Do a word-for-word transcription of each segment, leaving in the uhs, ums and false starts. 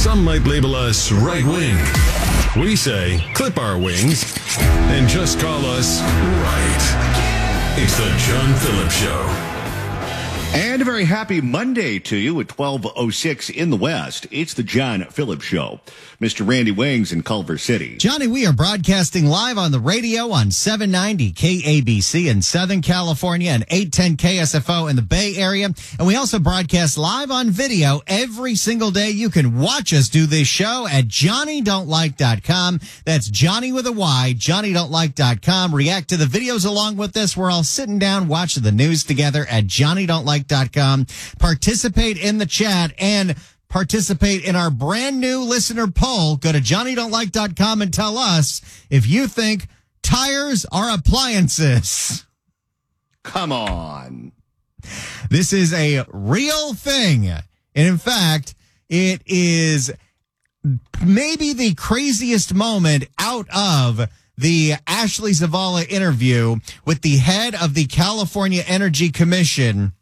Some might label us right-wing. We say, clip our wings and just call us right. It's the John Phillips Show. And a very happy Monday to you at twelve oh six in the West. It's the John Phillips Show. Mister Randy Wings in Culver City. Johnny, we are broadcasting live on the radio on seven ninety K A B C in Southern California and eight ten K S F O in the Bay Area. And we also broadcast live on video every single day. You can watch us do this show at Johnny Don't Like dot com. That's Johnny with a Y, Johnny Don't Like dot com. React to the videos along with us. We're all sitting down watching the news together at Johnny Don't Like dot com. Participate in the chat and participate in our brand new listener poll. Go to Johnny Don't Like dot com and tell us if you think tires are appliances. Come on. This is a real thing. And in fact, it is maybe the craziest moment out of the Ashley Zavala interview with the head of the California Energy Commission,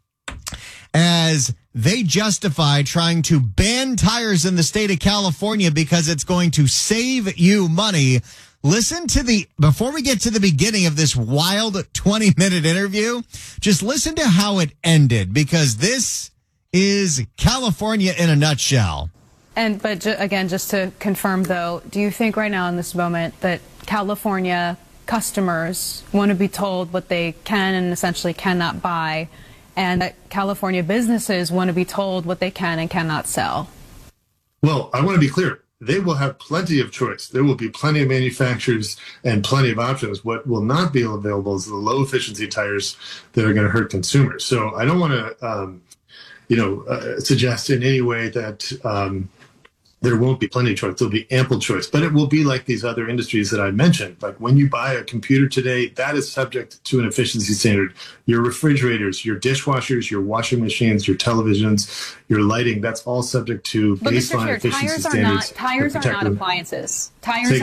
as they justify trying to ban tires in the state of California because it's going to save you money. Listen to the, before we get to the beginning of this wild twenty minute interview, just listen to how it ended, because this is California in a nutshell. And, but ju- again, just to confirm though, do you think right now in this moment that California customers want to be told what they can and essentially cannot buy, and that California businesses want to be told what they can and cannot sell? Well, I want to be clear. They will have plenty of choice. There will be plenty of manufacturers and plenty of options. What will not be available is the low-efficiency tires that are going to hurt consumers. So I don't want to, um, you know, uh, suggest in any way that um, there won't be plenty of choice. There'll be ample choice. But it will be like these other industries that I mentioned. Like when you buy a computer today, that is subject to an efficiency standard. Your refrigerators, your dishwashers, your washing machines, your televisions, your lighting, that's all subject to But baseline Mister Chair, efficiency tires are standards. not, tires are not appliances. Tires